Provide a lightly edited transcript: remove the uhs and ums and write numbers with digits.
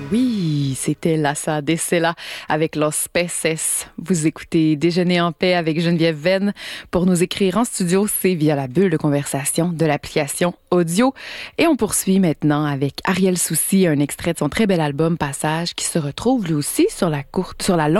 Oui, c'était Lassa de Sela avec Los Peces. Vous écoutez Déjeuner en paix avec Geneviève Venn. Pour nous écrire en studio, c'est via la bulle de conversation de l'application audio. Et on poursuit maintenant avec Ariel Soucy, un extrait de son très bel album Passage qui se retrouve lui aussi sur la longue